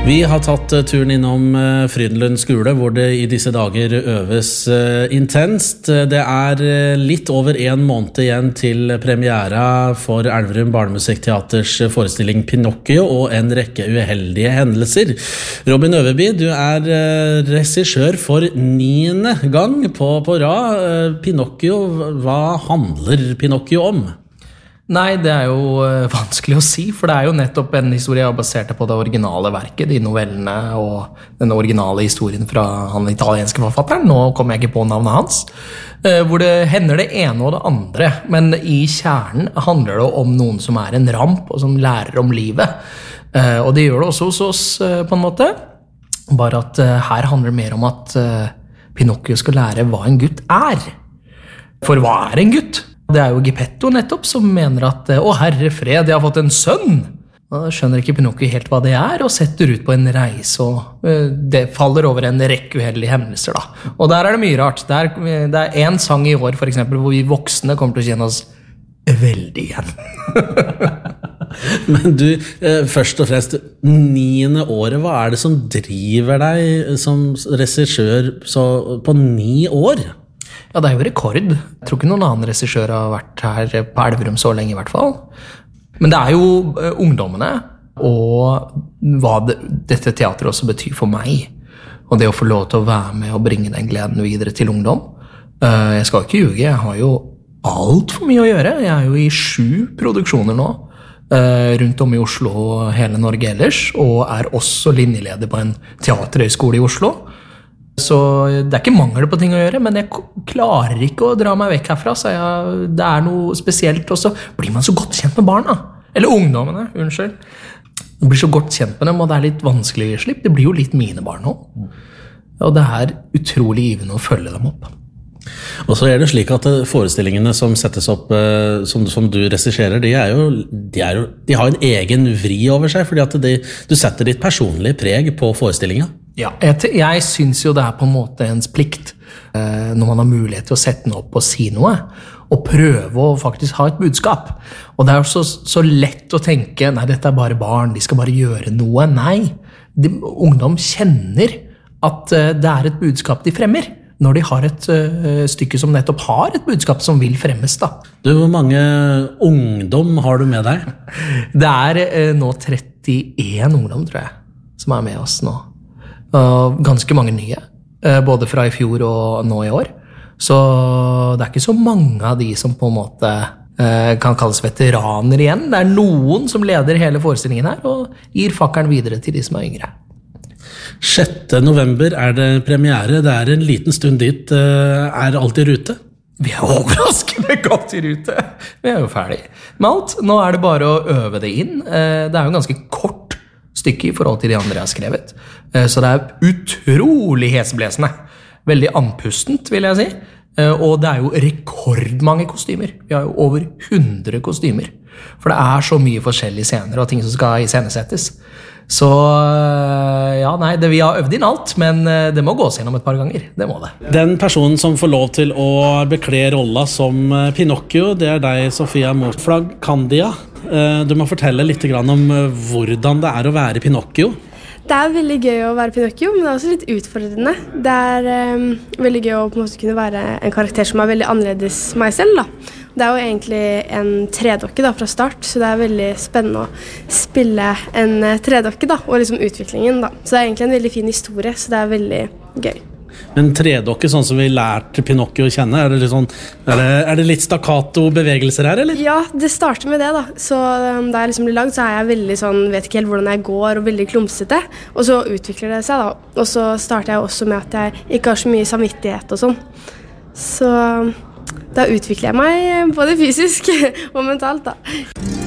Vi har tatt turen innom Frydenlund skole, hvor det i disse dager øves intenst. Det litt over en måned igjen til premiera for Elverum Barnemusikkteaters forestilling Pinocchio og en rekke uheldige hendelser. Robin Øverby, du regissør for 9. gang på rad. Pinocchio, hva handler Pinocchio om? Nei, det jo vanskelig å si, for det jo nettopp en historie basert på det originale verket, de novellene og den originale historien fra han italienske forfatteren. Nå kommer jeg ikke på navnet hans, hvor det hender det ene og det andre, men i kjernen handler det om noen som en ramp og som lærer om livet. Og det gjør det også hos oss på en måte, bare at her handler det mer om at Pinocchio skal lære hva en gutt For hva en gutt? Det jo Geppetto nettopp som mener at «Å, herre fred, jeg har fått en sønn!» Da skjønner ikke Pinocchio helt hva det og setter ut på en reise, og det faller over en rekke uheldige hendelser. Da. Og der det mye rart. Det en sang i år, for eksempel, hvor vi voksne kommer til å kjenne oss veldig igjen. Men du, først og fremst, 9. året, hva det som driver deg som regissør på 9 år? Ja, det jo rekord. Jeg tror ikke noen annen regissør har vært her på Elverum så lenge i hvert fall. Men det jo ungdommene, og hva dette teateret også betyr for meg. Og det å få lov til å være med og bringe den gleden videre til ungdom. Jeg skal ikke ljuge, jeg har jo alt for mye å gjøre. Jeg jo i 7 produksjoner nå, rundt om i Oslo og hele Norge ellers, og også linjeleder på en teaterhøyskole i Oslo. Så det ikke mangel på ting å gjøre, men jeg klarer ikke å dra meg vekk herfra, så det noe spesielt, og så blir man så godt kjent med barna, eller ungdommene, unnskyld. Man blir så godt kjent med dem, og det litt vanskelig å slippe, det blir jo litt mine barn nå. Og det utrolig givende å følge dem opp. Og så det slik at forestillingene som settes opp, som du regisserer, de har en egen vri over seg, fordi at du setter ditt personlige preg på forestillingen. Ja, jeg synes jo det på en måte ens plikt, når man har mulighet til å sette den opp og si noe, og prøve å faktisk ha et budskap. Og det jo så lett å tenke, nei, dette bare barn, de skal bare gjøre noe. Nei, ungdom kjenner at det et budskap de fremmer, når de har et stykke som nettopp har et budskap som vil fremmes da. Du, hvor mange ungdom har du med deg? Det nå 31 ungdom, tror jeg, som med oss nå. Ganske mange nye, både fra i fjor og nå i år. Så det ikke så mange av de som på en måte kan kalles veteraner igjen. Det noen som leder hele forestillingen her, og gir fakkelen videre til de som yngre. 6. november det premiere, det en liten stund dit, alt i rute? Vi overraskende godt i rute. Vi jo ferdig med alt. Nå det bare å øve det inn. Det jo en ganske kort stykke i forhold til de andre jeg har skrevet. Så det utrolig hesblesende. Veldig andpustent, vil jeg si. Og det jo rekordmange kostymer. Vi har jo over 100 kostymer. For det så mye forskjellige scener og ting som skal iscenesettes. Så ja, nei, vi har øvd inn alt, men det må gås gjennom et par ganger. Det må det. Den personen som får lov til å bekle rolla som Pinocchio, det deg, Sofia Motflagg Candia. Du må fortelle litt om hvordan det å være Pinocchio. Det veldig gøy å være Pinocchio, men det også litt utfordrende. Det veldig gøy å på en måte kunne være en karakter som veldig annerledes meg selv, da. Det jo egentlig en tredokke da, fra start, så det veldig spennende å spille en tredokke da, og liksom utviklingen da. Så det egentlig en veldig fin historie, så det veldig gøy. Men tredokke, sånn som vi lærte Pinocchio å kjenne, det, sånn, det litt stakkato bevegelser her, eller? Ja, det starter med det da. Så da jeg liksom blir lagd, så jeg veldig sånn, vet ikke helt hvordan jeg går, og veldig klumsete. Og så utvikler det seg da. Og så starter jeg også med at jeg ikke har så mye samvittighet og sånn. Så da utvikler jeg meg både fysisk og mentalt da.